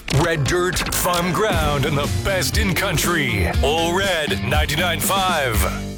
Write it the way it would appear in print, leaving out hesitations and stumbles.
Red dirt, fun ground, and the best in country. All Red 99.5.